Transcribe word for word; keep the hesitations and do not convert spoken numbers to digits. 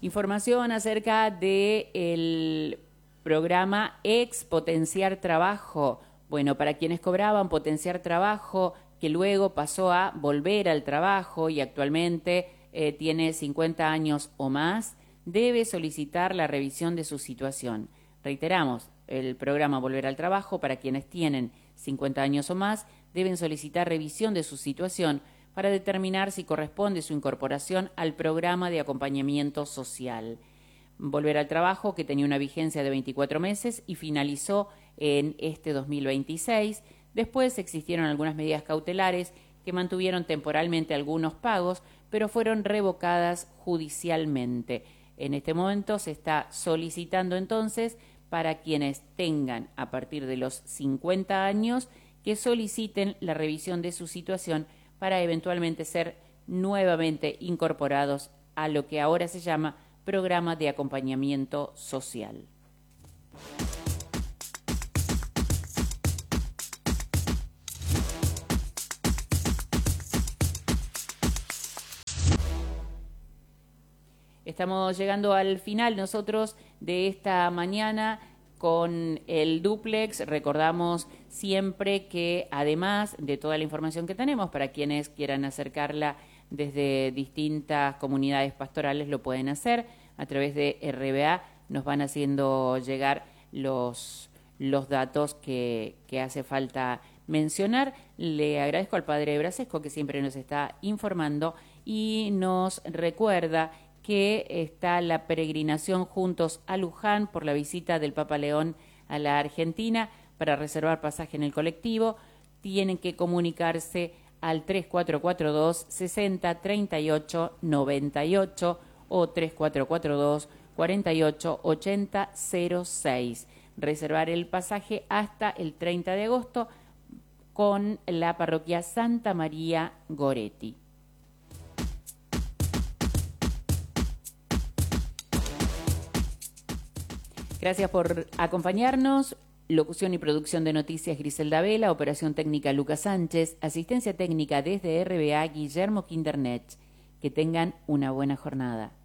Información acerca del programa Ex Potenciar Trabajo. Bueno, para quienes cobraban Potenciar Trabajo, que luego pasó a Volver al Trabajo y actualmente eh, tiene cincuenta años o más, debe solicitar la revisión de su situación. Reiteramos, el programa Volver al Trabajo, para quienes tienen cincuenta años o más, deben solicitar revisión de su situación para determinar si corresponde su incorporación al programa de acompañamiento social. Volver al Trabajo, que tenía una vigencia de veinticuatro meses y finalizó en este dos mil veintiséis. Después existieron algunas medidas cautelares que mantuvieron temporalmente algunos pagos, pero fueron revocadas judicialmente. En este momento se está solicitando entonces para quienes tengan a partir de los cincuenta años que soliciten la revisión de su situación para eventualmente ser nuevamente incorporados a lo que ahora se llama Programa de Acompañamiento Social. Estamos llegando al final nosotros de esta mañana con el dúplex. Recordamos siempre que además de toda la información que tenemos, para quienes quieran acercarla desde distintas comunidades pastorales lo pueden hacer a través de R B A. Nos van haciendo llegar los, los datos que, que hace falta mencionar. Le agradezco al padre Brasesco que siempre nos está informando y nos recuerda que está la peregrinación Juntos a Luján por la visita del Papa León a la Argentina. Para reservar pasaje en el colectivo tienen que comunicarse al tres cuatro cuatro dos, sesenta, treinta y ocho, noventa y ocho o tres cuatro cuatro dos, cuarenta y ocho, ochenta, cero seis. Reservar el pasaje hasta el treinta de agosto con la parroquia Santa María Goretti. Gracias por acompañarnos. Locución y producción de noticias Griselda Vela, operación técnica Lucas Sánchez, asistencia técnica desde R B A Guillermo Kindernech. Que tengan una buena jornada.